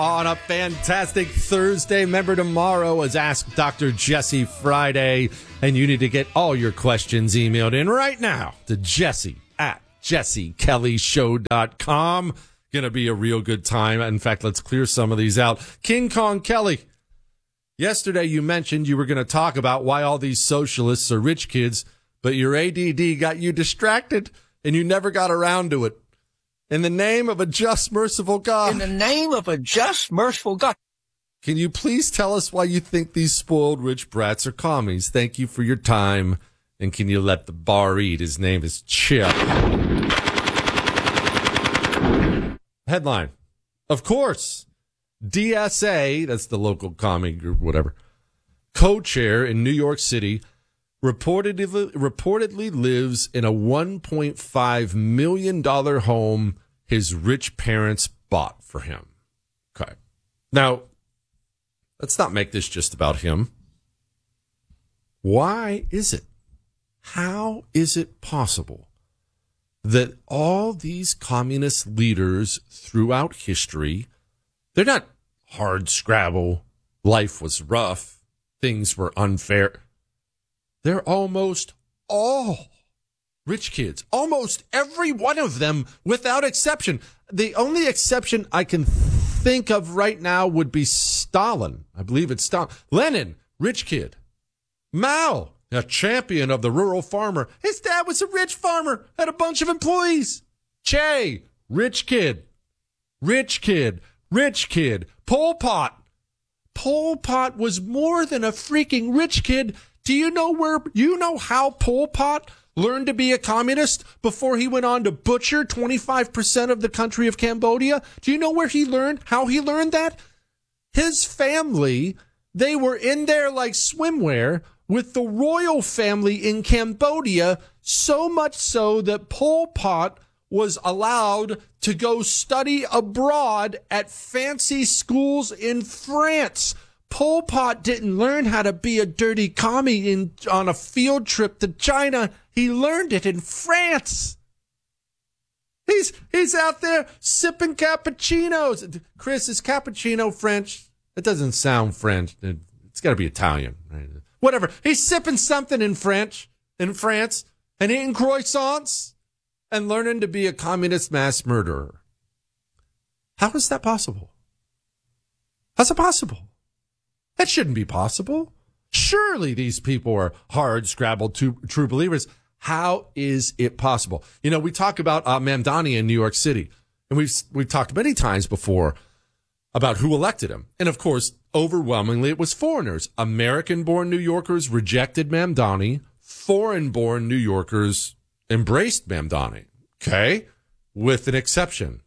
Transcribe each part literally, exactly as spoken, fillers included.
On a fantastic Thursday. Remember, tomorrow is Ask Doctor Jesse Friday, and you need to get all your questions emailed in right now to Jesse at jesse kelly show dot com. Going to be a real good time. In fact, let's clear some of these out. King Kong Kelly, yesterday you mentioned you were going to talk about why all these socialists are rich kids, but your A D D got you distracted, and you never got around to it. In the name of a just, merciful God. In the name of a just, merciful God. Can you please tell us why you think these spoiled rich brats are commies? Thank you for your time. And can you let the bar eat? His name is Chip. Headline. Of course, D S A, that's the local commie group, whatever, co-chair in New York City, reportedly, reportedly lives in a one point five million dollars home his rich parents bought for him. Okay. Now, let's not make this just about him. Why is it? How is it possible that all these communist leaders throughout history, they're not hard scrabble, life was rough, things were unfair. They're almost all rich kids. Almost every one of them, without exception. The only exception I can think of right now would be Stalin. I believe it's Stalin. Lenin, rich kid. Mao, a champion of the rural farmer. His dad was a rich farmer, had a bunch of employees. Che, rich kid. Rich kid. Rich kid. Pol Pot. Pol Pot was more than a freaking rich kid. Do you know where, you know how Pol Pot learned to be a communist before he went on to butcher twenty-five percent of the country of Cambodia? Do you know where he learned, how he learned that? His family, they were in there like swimwear with the royal family in Cambodia, so much so that Pol Pot was allowed to go study abroad at fancy schools in France. Pol Pot didn't learn how to be a dirty commie in, on a field trip to China. He learned it in France. He's he's out there sipping cappuccinos. Chris, is cappuccino French? It doesn't sound French. It's got to be Italian. Right? Whatever. He's sipping something in French, in France, and eating croissants and learning to be a communist mass murderer. How is that possible? How's it possible? That shouldn't be possible. Surely these people are hard scrabbled true, true believers. How is it possible? You know, we talk about uh, Mamdani in New York City, and we've we've talked many times before about who elected him. And of course, overwhelmingly, it was foreigners. American-born New Yorkers rejected Mamdani. Foreign-born New Yorkers embraced Mamdani. Okay? With an exception.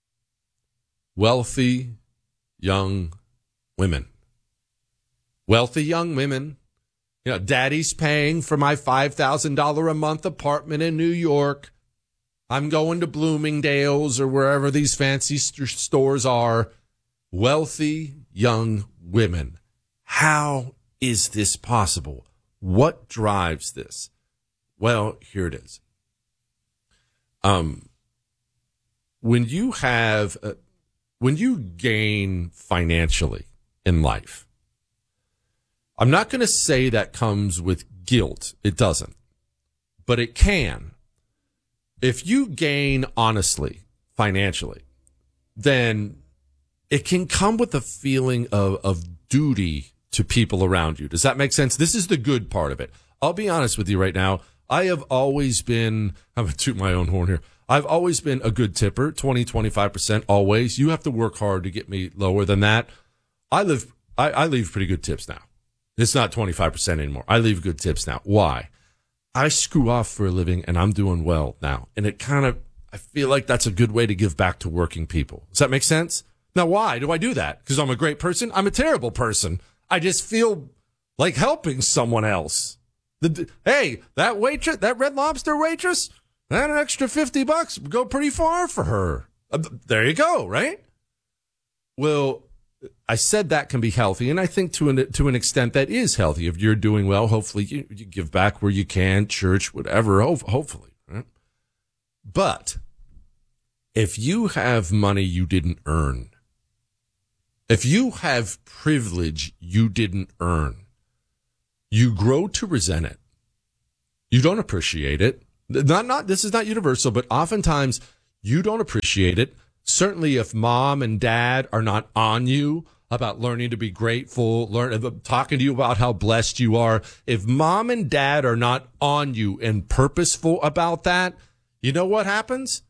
Wealthy young women. Wealthy young women. You know, daddy's paying for my five thousand dollars a month apartment in New York. I'm going to Bloomingdale's or wherever these fancy st- stores are. Wealthy young women. How is this possible? What drives this? Well, here it is. Um, when you have, uh, when you gain financially in life, I'm not going to say that comes with guilt. It doesn't. But it can. If you gain honestly, financially, then it can come with a feeling of, of duty to people around you. Does that make sense? This is the good part of it. I'll be honest with you right now. I have always been, I'm going to toot my own horn here. I've always been a good tipper, twenty, twenty-five percent always. You have to work hard to get me lower than that. I live, I, I leave pretty good tips now. It's not twenty-five percent anymore. I leave good tips now. Why? I screw off for a living and I'm doing well now. And it kind of, I feel like that's a good way to give back to working people. Does that make sense? Now, why do I do that? Because I'm a great person? I'm a terrible person. I just feel like helping someone else. The, hey, that waitress, that Red Lobster waitress, that an extra fifty bucks would go pretty far for her. Uh, there you go, right? Well, I said that can be healthy, and I think to an to an extent that is healthy. If you're doing well, hopefully you, you give back where you can, church, whatever, hopefully. Right? But if you have money you didn't earn, If you have privilege you didn't earn, you grow to resent it. You don't appreciate it. Not, not, this is not universal, but oftentimes you don't appreciate it. Certainly if mom and dad are not on you about learning to be grateful, learn, talking to you about how blessed you are. If mom and dad are not on you and purposeful about that, you know what happens?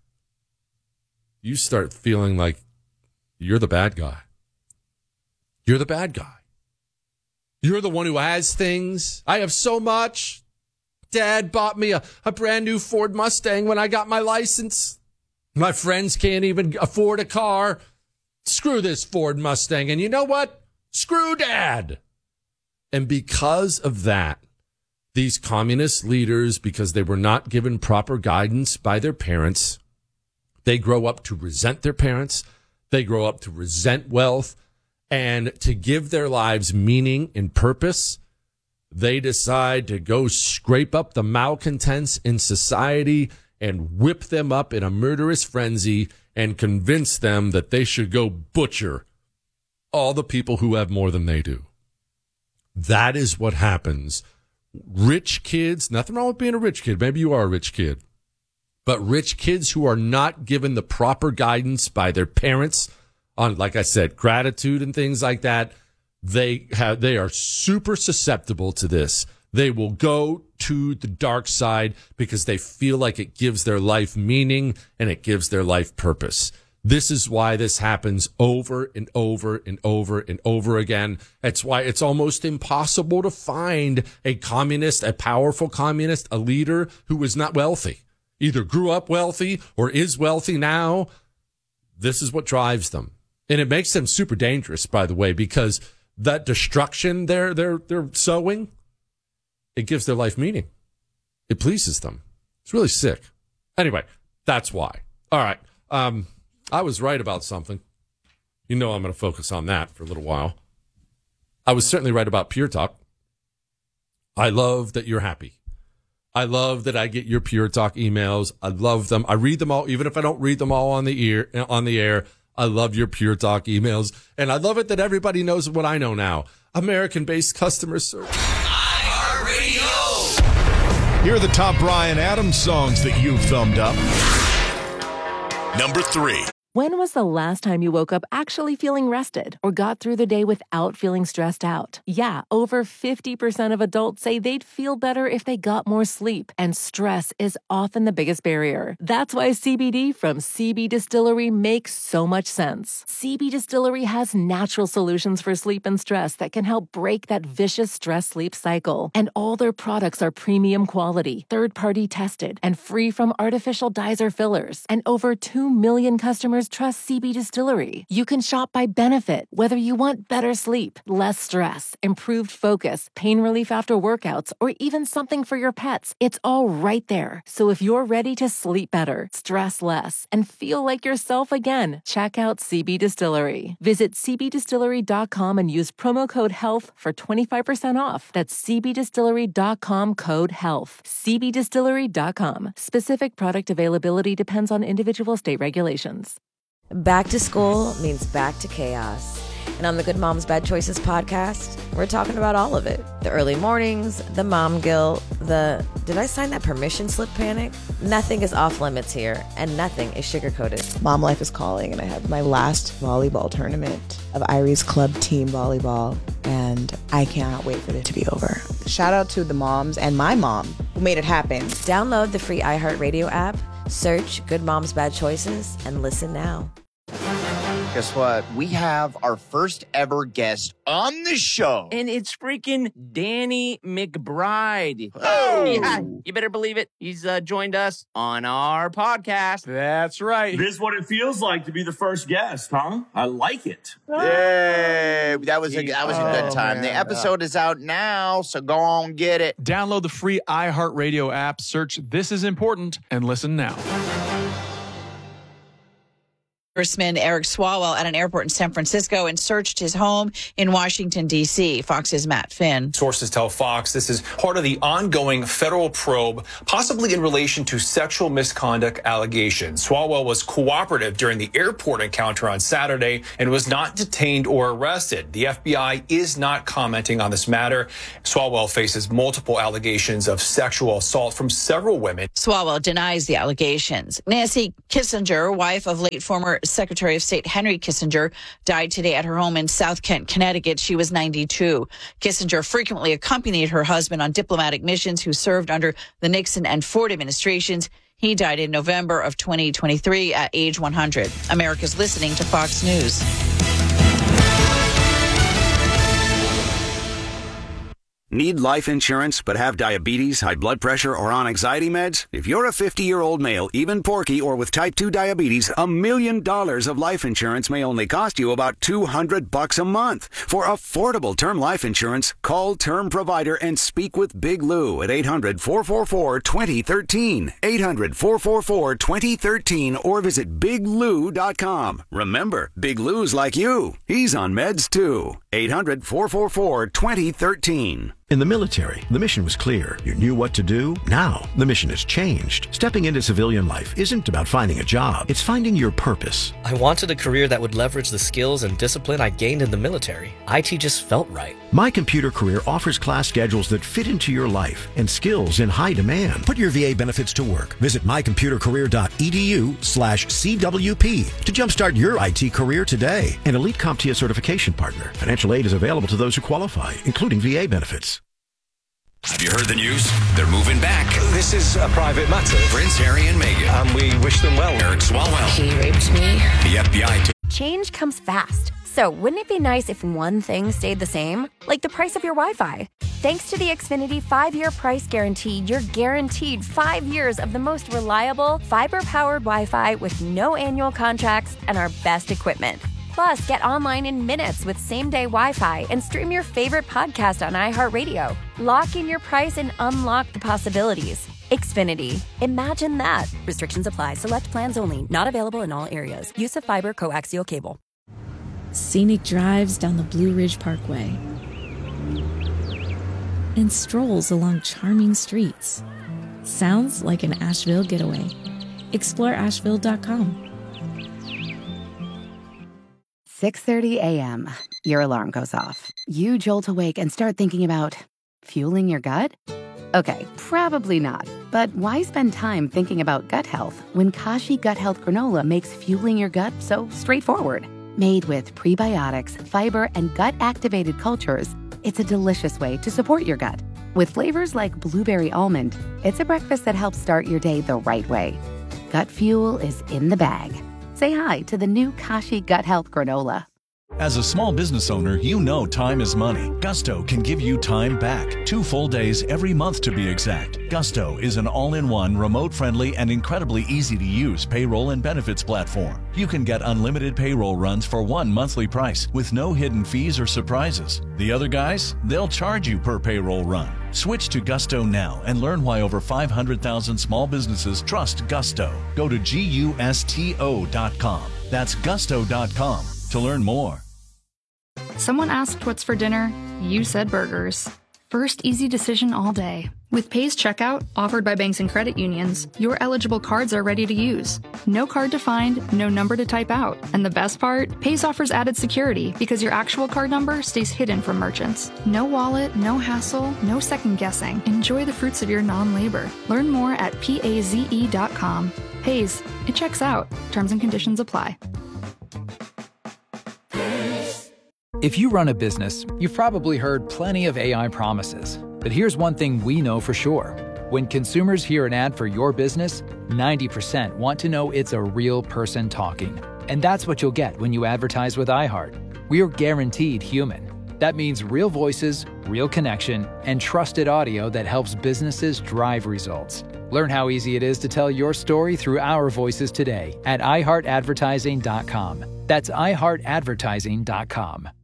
You start feeling like you're the bad guy. You're the bad guy. You're the one who has things. I have so much. Dad bought me a, a brand new Ford Mustang when I got my license. My friends can't even afford a car. Screw this Ford Mustang. And you know what? Screw Dad. And because of that, these communist leaders, because they were not given proper guidance by their parents, they grow up to resent their parents. They grow up to resent wealth. And to give their lives meaning and purpose, they decide to go scrape up the malcontents in society and whip them up in a murderous frenzy and convince them that they should go butcher all the people who have more than they do. That is what happens. Rich kids, nothing wrong with being a rich kid. Maybe you are a rich kid. But rich kids who are not given the proper guidance by their parents on, like I said, gratitude and things like that, they have, they are super susceptible to this. They will go to the dark side because they feel like it gives their life meaning and it gives their life purpose. This is why this happens over and over and over and over again. That's why it's almost impossible to find a communist, a powerful communist, a leader who is not wealthy, either grew up wealthy or is wealthy now. This is what drives them. And it makes them super dangerous, by the way, because that destruction they're, they're, they're sowing, it gives their life meaning. It pleases them. It's really sick. Anyway, that's why. All right. Um, I was right about something. You know I'm going to focus on that for a little while. I was certainly right about Pure Talk. I love that you're happy. I love that I get your Pure Talk emails. I love them. I read them all, even if I don't read them all on the ear, on the air. I love your Pure Talk emails. And I love it that everybody knows what I know now. American-based customer service. iHeartRadio. Here are the top Bryan Adams songs that you've thumbed up. Number three. When was the last time you woke up actually feeling rested or got through the day without feeling stressed out? Yeah, over fifty percent of adults say they'd feel better if they got more sleep, and stress is often the biggest barrier. That's why C B D from C B Distillery makes so much sense. C B Distillery has natural solutions for sleep and stress that can help break that vicious stress-sleep cycle. And all their products are premium quality, third-party tested, and free from artificial dyes or fillers. And over two million customers trust C B Distillery. You can shop by benefit, whether you want better sleep, less stress, improved focus, pain relief after workouts, or even something for your pets. It's all right there. So if you're ready to sleep better, stress less, and feel like yourself again, check out C B Distillery. Visit c b distillery dot com and use promo code HEALTH for twenty-five percent off. That's c b distillery dot com code HEALTH. c b distillery dot com. Specific product availability depends on individual state regulations. Back to school means back to chaos. And on the Good Moms Bad Choices podcast, we're talking about all of it. The early mornings, the mom guilt, the did I sign that permission slip panic? Nothing is off limits here, and nothing is sugar-coated. Mom life is calling, and I have my last volleyball tournament of Irie's Club team volleyball, and I cannot wait for it to be over. Shout out to the moms and my mom who made it happen. Download the free iHeartRadio app, search Good Moms Bad Choices, and listen now. Guess what? We have our first ever guest on the show. And it's freaking Danny McBride. Oh. Yeah, you better believe it. He's uh, joined us on our podcast. That's right. This is what it feels like to be the first guest, huh? I like it. Yay. That was a, that was a good Oh, time. man. The episode is out now, so go on get it. Download the free iHeartRadio app, search This Is Important, and listen now. Congressman Eric Swalwell at an airport in San Francisco and searched his home in Washington, D C. Fox's Matt Finn. Sources tell Fox this is part of the ongoing federal probe, possibly in relation to sexual misconduct allegations. Swalwell was cooperative during the airport encounter on Saturday and was not detained or arrested. The F B I is not commenting on this matter. Swalwell faces multiple allegations of sexual assault from several women. Swalwell denies the allegations. Nancy Kissinger, wife of late former Secretary of State Henry Kissinger, died today at her home in South Kent, Connecticut. She was ninety-two. Kissinger frequently accompanied her husband on diplomatic missions who served under the Nixon and Ford administrations. He died in November of twenty twenty-three at age one hundred. America's listening to Fox News. Need life insurance but have diabetes, high blood pressure, or on anxiety meds? If you're a fifty-year-old male, even porky, or with type two diabetes, a million dollars of life insurance may only cost you about two hundred bucks a month. For affordable term life insurance, call Term Provider and speak with Big Lou at eight hundred, four four four, two zero one three, eight hundred, four four four, two zero one three, or visit big lou dot com. Remember, Big Lou's like you. He's on meds too. eight hundred, four four four, two zero one three. In the military, the mission was clear. You knew what to do. Now, the mission has changed. Stepping into civilian life isn't about finding a job. It's finding your purpose. I wanted a career that would leverage the skills and discipline I gained in the military. I T just felt right. My Computer Career offers class schedules that fit into your life and skills in high demand. Put your V A benefits to work. Visit my computer career dot e d u slash C W P to jumpstart your I T career today. An Elite CompTIA certification partner. Financial aid is available to those who qualify, including V A benefits. Have you heard the news? They're moving back. This is a private matter. Prince Harry and Meghan. And we wish them well. Eric Swalwell. He raped me. The F B I. T- Change comes fast. So wouldn't it be nice if one thing stayed the same? Like the price of your Wi-Fi. Thanks to the Xfinity five-year price guarantee, you're guaranteed five years of the most reliable, fiber-powered Wi-Fi with no annual contracts and our best equipment. Plus, get online in minutes with same-day Wi-Fi and stream your favorite podcast on iHeartRadio. Lock in your price and unlock the possibilities. Xfinity. Imagine that. Restrictions apply. Select plans only. Not available in all areas. Use of fiber coaxial cable. Scenic drives down the Blue Ridge Parkway. And strolls along charming streets. Sounds like an Asheville getaway. Explore asheville dot com. six thirty a.m. Your alarm goes off. You jolt awake and start thinking about fueling your gut? Okay, probably not. But why spend time thinking about gut health when Kashi Gut Health Granola makes fueling your gut so straightforward? Made with prebiotics, fiber, and gut-activated cultures, it's a delicious way to support your gut. With flavors like blueberry almond, it's a breakfast that helps start your day the right way. Gut fuel is in the bag. Say hi to the new Kashi Gut Health Granola. As a small business owner, you know time is money. Gusto can give you time back. Two full days every month to be exact. Gusto is an all-in-one, remote-friendly, and incredibly easy-to-use payroll and benefits platform. You can get unlimited payroll runs for one monthly price with no hidden fees or surprises. The other guys, they'll charge you per payroll run. Switch to Gusto now and learn why over five hundred thousand small businesses trust Gusto. Go to gusto dot com. That's gusto dot com to learn more. Someone asked what's for dinner. You said burgers. First easy decision all day. With Pay's checkout, offered by banks and credit unions, your eligible cards are ready to use. No card to find, no number to type out. And the best part? Pay's offers added security because your actual card number stays hidden from merchants. No wallet, no hassle, no second guessing. Enjoy the fruits of your non-labor. Learn more at paze dot com. Pay's, it checks out. Terms and conditions apply. If you run a business, you've probably heard plenty of A I promises. But here's one thing we know for sure. When consumers hear an ad for your business, ninety percent want to know it's a real person talking. And that's what you'll get when you advertise with iHeart. We're guaranteed human. That means real voices, real connection, and trusted audio that helps businesses drive results. Learn how easy it is to tell your story through our voices today at i heart advertising dot com. That's i heart advertising dot com.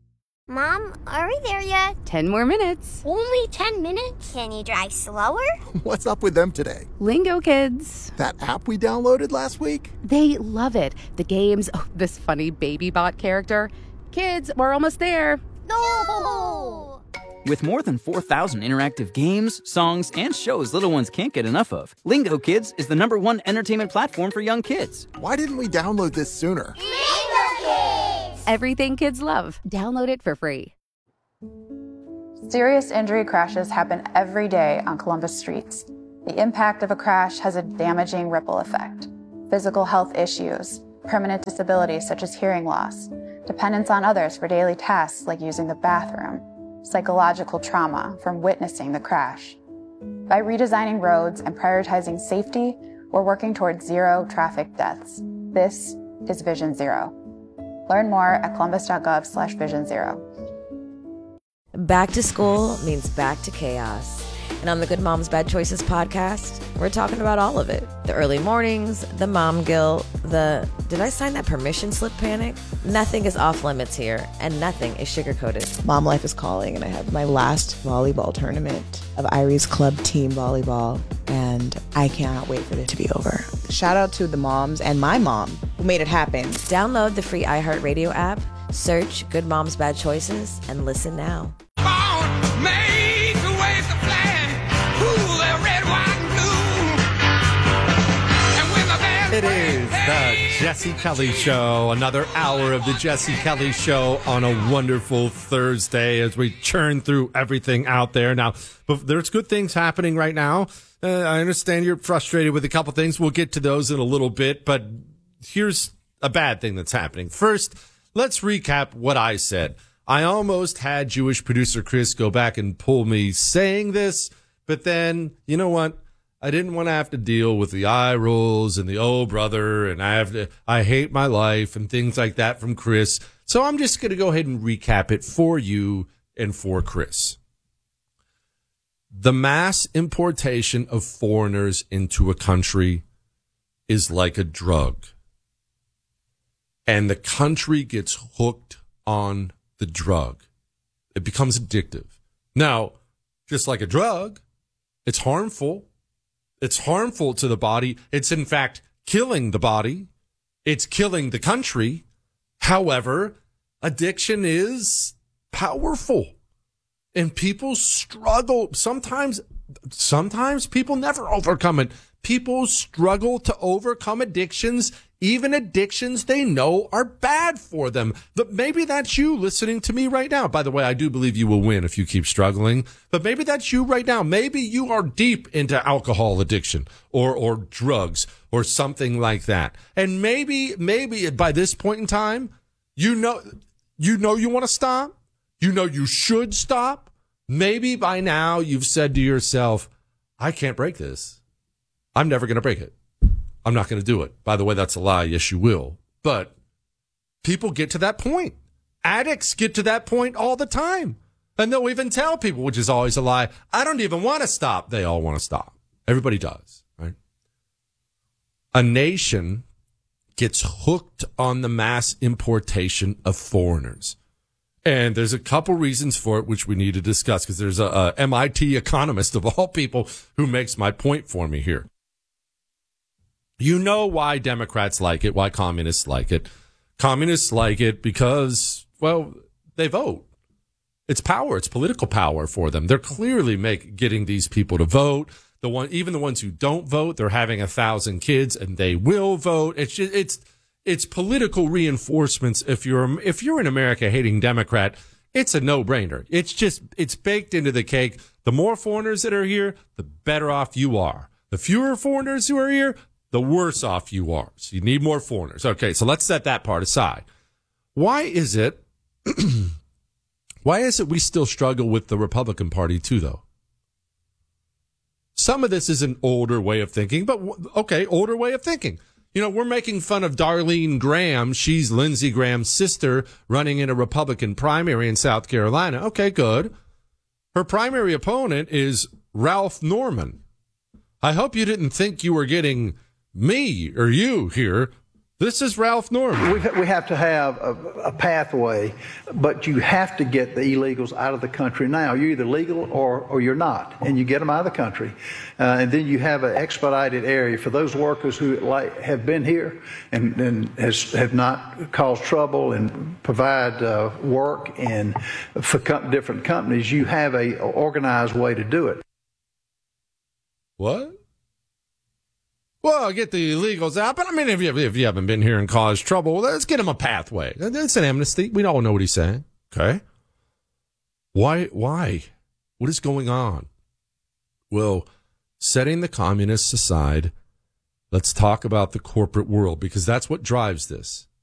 Mom, are we there yet? Ten more minutes. Only ten minutes? Can you drive slower? What's up with them today? Lingo Kids. That app we downloaded last week? They love it. The games, oh, this funny baby bot character. Kids, we're almost there. No! With more than four thousand interactive games, songs, and shows little ones can't get enough of, Lingo Kids is the number one entertainment platform for young kids. Why didn't we download this sooner? Lingo Kids! Everything kids love. Download it for free. Serious injury crashes happen every day on Columbus streets. The impact of a crash has a damaging ripple effect. Physical health issues, permanent disabilities such as hearing loss, dependence on others for daily tasks like using the bathroom, psychological trauma from witnessing the crash. By redesigning roads and prioritizing safety, we're working towards zero traffic deaths. This is Vision Zero. Learn more at columbus.gov slash vision zero. Back to school means back to chaos. And on the Good Moms Bad Choices podcast, we're talking about all of it. The early mornings, the mom guilt, the did I sign that permission slip panic? Nothing is off limits here, and nothing is sugar-coated. Mom life is calling, and I have my last volleyball tournament of Iries Club team volleyball, and I cannot wait for it to be over. Shout out to the moms and my mom who made it happen. Download the free iHeartRadio app, search Good Moms Bad Choices, and listen now. It is the Jesse Kelly Show, another hour of the Jesse Kelly Show on a wonderful Thursday as we churn through everything out there. Now, but there's good things happening right now. Uh, I understand you're frustrated with a couple things. We'll get to those in a little bit, but here's a bad thing that's happening. First, let's recap what I said. I almost had Jewish producer Chris go back and pull me saying this, but then, you know what? I didn't want to have to deal with the eye rolls and the oh brother and I have to, I hate my life and things like that from Chris. So I'm just going to go ahead and recap it for you and for Chris. The mass importation of foreigners into a country is like a drug. And the country gets hooked on the drug. It becomes addictive. Now, just like a drug, it's harmful. It's harmful to the body. It's, in fact, killing the body. It's killing the country. However, addiction is powerful. And people struggle. Sometimes, sometimes people never overcome it. People struggle to overcome addictions, even addictions they know are bad for them. But maybe that's you listening to me right now. By the way, I do believe you will win if you keep struggling. But maybe that's you right now. Maybe you are deep into alcohol addiction or, or drugs or something like that. And maybe, maybe by this point in time, you know, you know you want to stop. You know you should stop. Maybe by now you've said to yourself, I can't break this. I'm never going to break it. I'm not going to do it. By the way, that's a lie. Yes, you will. But people get to that point. Addicts get to that point all the time. And they'll even tell people, which is always a lie, I don't even want to stop. They all want to stop. Everybody does, right? A nation gets hooked on the mass importation of foreigners. And there's a couple reasons for it, which we need to discuss, because there's a, a M I T economist of all people who makes my point for me here. You know why Democrats like it, why communists like it. Communists like it because, well, they vote. It's power. It's political power for them. They're clearly make, getting these people to vote. The one, even the ones who don't vote, they're having a thousand kids and they will vote. It's just, it's, it's political reinforcements. If you're, if you're an America hating Democrat, it's a no brainer. It's just, it's baked into the cake. The more foreigners that are here, the better off you are. The fewer foreigners who are here, the worse off you are. So you need more foreigners. Okay, so let's set that part aside. Why is it, why is it we still struggle with the Republican Party too, though? Some of this is an older way of thinking, but okay, older way of thinking. You know, we're making fun of Darlene Graham. She's Lindsey Graham's sister running in a Republican primary in South Carolina. Okay, good. Her primary opponent is Ralph Norman. I hope you didn't think you were getting me or you here This is Ralph Norman. We we have to have a, a pathway, but you have to get the illegals out of the country now. You're either legal or, or you're not, and you get them out of the country. Uh, and then you have an expedited area for those workers who like, have been here and, and has, have not caused trouble and provide uh, work and for com- different companies. You have a organized way to do it. What? Well, get the illegals out. But I mean, if you, if you haven't been here and caused trouble, well, let's get them a pathway. It's an amnesty. We all know what he's saying. Okay. Why? Why? What is going on? Well, setting the communists aside, let's talk about the corporate world, because that's what drives this.